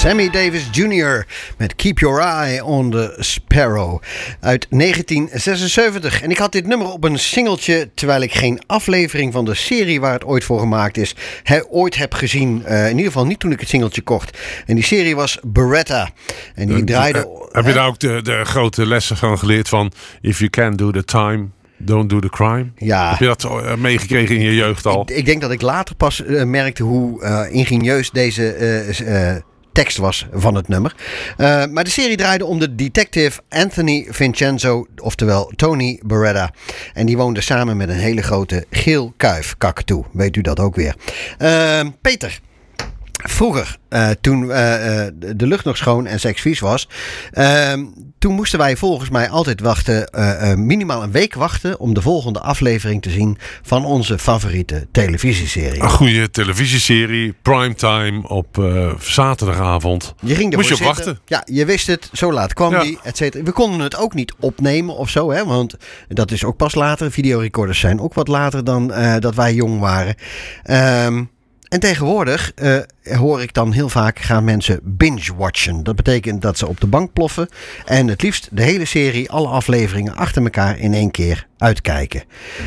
Sammy Davis Jr. met Keep Your Eye on the Sparrow uit 1976. En ik had dit nummer op een singeltje, terwijl ik geen aflevering van de serie waar het ooit voor gemaakt is, ooit heb gezien. In ieder geval niet toen ik het singeltje kocht. En die serie was Beretta. En die draaide... Heb je daar ook de grote lessen van geleerd van if you can do the time, don't do the crime? Ja. Heb je dat meegekregen in je jeugd al? Ik denk dat ik later pas merkte hoe ingenieus deze tekst was van het nummer. Maar de serie draaide om de detective Anthony Vincenzo, oftewel Tony Beretta. En die woonde samen met een hele grote geel kuifkakatoe. Weet u dat ook weer? Peter. Vroeger, toen de lucht nog schoon en seksvies was, toen moesten wij volgens mij altijd wachten, minimaal een week wachten om de volgende aflevering te zien van onze favoriete televisieserie. Een goede televisieserie, primetime op zaterdagavond. Je ging moest je op zitten. wachten. Ja, je wist het, zo laat kwam die, et cetera. We konden het ook niet opnemen of zo, hè, want dat is ook pas later. Videorecorders zijn ook wat later dan dat wij jong waren. En tegenwoordig hoor ik dan heel vaak gaan mensen binge-watchen. Dat betekent dat ze op de bank ploffen en het liefst de hele serie, alle afleveringen achter elkaar in één keer uitkijken.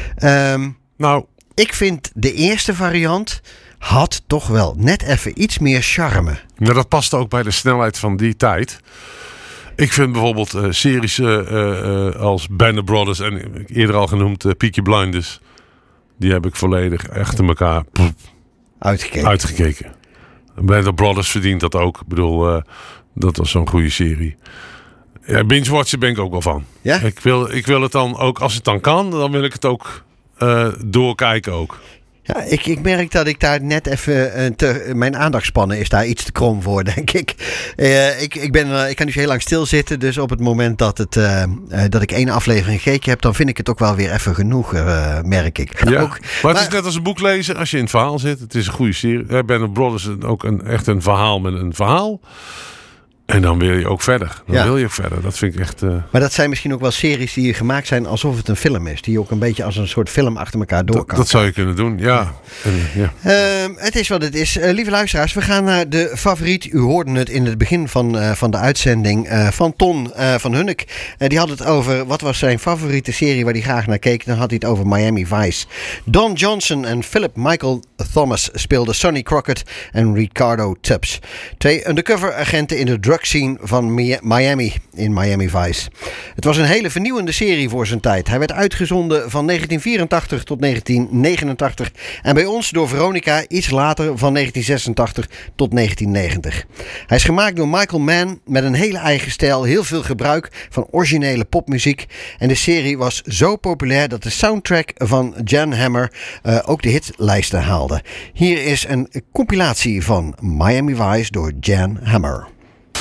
Ik vind de eerste variant had toch wel net even iets meer charme. Nou, dat past ook bij de snelheid van die tijd. Ik vind bijvoorbeeld series als Band of Brothers en eerder al genoemd Peaky Blinders. Die heb ik volledig achter elkaar uitgekeken. Band of Brothers verdient dat ook. Ik bedoel, dat was zo'n goede serie. Ja, binge-watchen ben ik ook wel van. Ja? Ik wil het dan ook, als het dan kan, dan wil ik het ook doorkijken ook. Ja, ik merk dat ik daar net even mijn aandachtspannen is daar iets te krom voor, denk ik. Ik kan niet zo heel lang stilzitten, dus op het moment dat ik één aflevering gekeken heb, dan vind ik het ook wel weer even genoeg, merk ik. Ja, ook, maar het is net als een boek lezen, als je in het verhaal zit. Het is een goede serie. Band of Brothers is ook echt een verhaal met een verhaal. En dan wil je ook verder. Dat vind ik echt... Maar dat zijn misschien ook wel series die gemaakt zijn alsof het een film is. Die je ook een beetje als een soort film achter elkaar door kan. Dat zou je kunnen doen, ja. Het is wat het is. Lieve luisteraars, we gaan naar de favoriet. U hoorde het in het begin van de uitzending van Ton van Hunnik. Die had het over wat was zijn favoriete serie waar hij graag naar keek. Dan had hij het over Miami Vice. Don Johnson en Philip Michael Thomas speelden Sonny Crockett en Ricardo Tubbs. 2 undercover agenten in de drug scene van Miami in Miami Vice. Het was een hele vernieuwende serie voor zijn tijd. Hij werd uitgezonden van 1984 tot 1989 en bij ons door Veronica iets later van 1986 tot 1990. Hij is gemaakt door Michael Mann met een hele eigen stijl, heel veel gebruik van originele popmuziek en de serie was zo populair dat de soundtrack van Jan Hammer ook de hitlijsten haalde. Hier is een compilatie van Miami Vice door Jan Hammer.